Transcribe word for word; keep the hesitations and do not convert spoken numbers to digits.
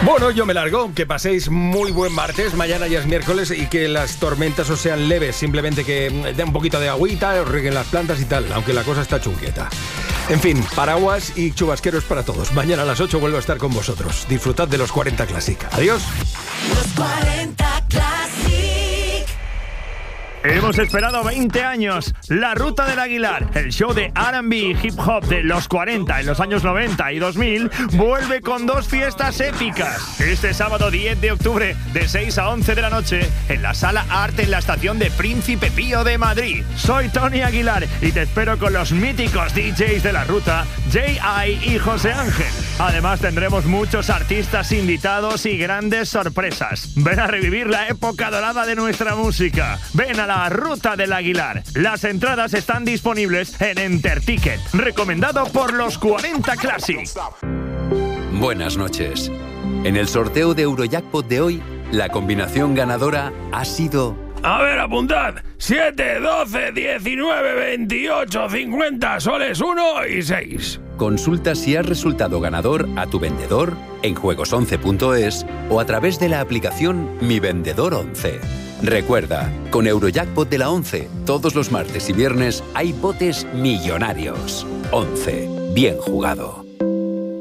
Bueno, yo me largo. Que paséis muy buen martes. Mañana ya es miércoles y que las tormentas os sean leves. Simplemente que den un poquito de agüita, os rieguen las plantas y tal, aunque la cosa está chungueta. En fin, paraguas y chubasqueros para todos. Mañana a las ocho vuelvo a estar con vosotros. Disfrutad de los cuarenta Classic. Adiós. Los cuarenta Classic. Hemos esperado veinte años. La Ruta del Aguilar, el show de R and B y hip hop de los cuarenta en los años noventa y dos mil, vuelve con dos fiestas épicas. Este sábado diez de octubre, de seis a once de la noche, en la Sala Arte en la estación de Príncipe Pío de Madrid. Soy Tony Aguilar y te espero con los míticos D Js de la Ruta, J I y José Ángel. Además tendremos muchos artistas invitados y grandes sorpresas. Ven a revivir la época dorada de nuestra música. Ven a la La Ruta del Aguilar. Las entradas están disponibles en Enterticket. Recomendado por los cuarenta Classic. Buenas noches. En el sorteo de Eurojackpot de hoy, la combinación ganadora ha sido... A ver, apuntad. siete, doce, diecinueve, veintiocho, cincuenta, soles uno y seis. Consulta si has resultado ganador a tu vendedor en juegos once punto es o a través de la aplicación Mi Vendedor once. Recuerda, con Eurojackpot de la once, todos los martes y viernes hay botes millonarios. once. Bien jugado.